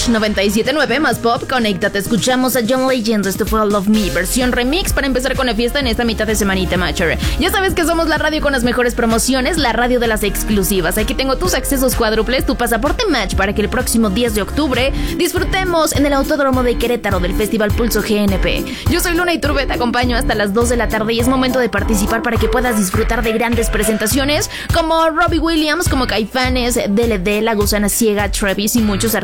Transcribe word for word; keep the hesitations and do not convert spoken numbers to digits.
Match noventa y siete punto nueve más pop. Conéctate, escuchamos a John Legend. Esto fue Love Me, versión remix para empezar con la fiesta en esta mitad de semanita, Matcher. Ya sabes que somos la radio con las mejores promociones, la radio de las exclusivas. Aquí tengo tus accesos cuádruples, tu pasaporte Match para que el próximo diez de octubre disfrutemos en el Autódromo de Querétaro del Festival Pulso G N P. Yo soy Luna Iturbe, te acompaño hasta las dos de la tarde y es momento de participar para que puedas disfrutar de grandes presentaciones como Robbie Williams, como Caifanes, D L D, La Gusana Ciega, Travis y muchos artistas